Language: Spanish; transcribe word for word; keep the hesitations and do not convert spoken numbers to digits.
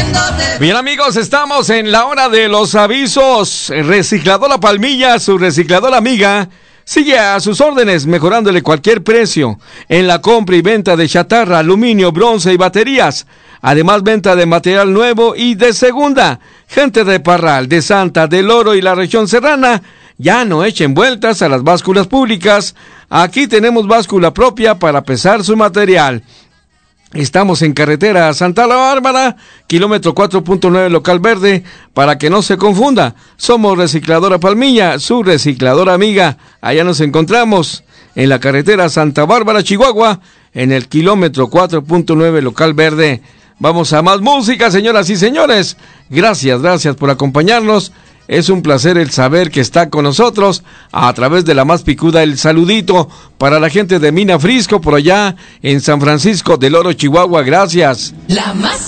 Bien, amigos, estamos en la hora de los avisos. Recicladora Palmilla, su recicladora amiga, sigue a sus órdenes, mejorándole cualquier precio en la compra y venta de chatarra, aluminio, bronce y baterías. Además, venta de material nuevo y de segunda. Gente de Parral, de Santa, del Oro y la región serrana, ya no echen vueltas a las básculas públicas. Aquí tenemos báscula propia para pesar su material. Estamos en carretera Santa La Bárbara, kilómetro cuatro punto nueve local verde, para que no se confunda. Somos Recicladora Palmilla, su recicladora amiga. Allá nos encontramos en la carretera Santa Bárbara, Chihuahua, en el kilómetro cuatro punto nueve local verde. Vamos a más música, señoras y señores. Gracias, gracias por acompañarnos. Es un placer el saber que está con nosotros a través de la más picuda, el saludito para la gente de Mina Frisco por allá en San Francisco del Oro, Chihuahua. Gracias. La más